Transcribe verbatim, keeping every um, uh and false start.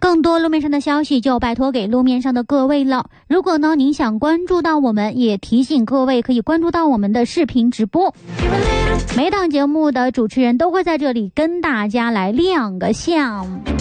更多路面上的消息就拜托给路面上的各位了。如果呢您想关注到我们，也提醒各位可以关注到我们的视频直播，每档节目的主持人都会在这里跟大家来亮个相。